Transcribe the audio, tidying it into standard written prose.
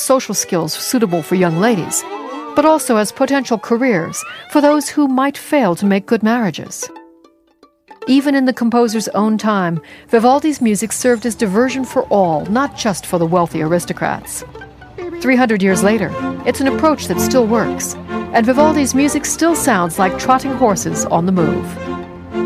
social skills suitable for young ladies, but also as potential careers for those who might fail to make good marriages. Even in the composer's own time, Vivaldi's music served as diversion for all, not just for the wealthy aristocrats. 300 years later, it's an approach that still works, and Vivaldi's music still sounds like trotting horses on the move.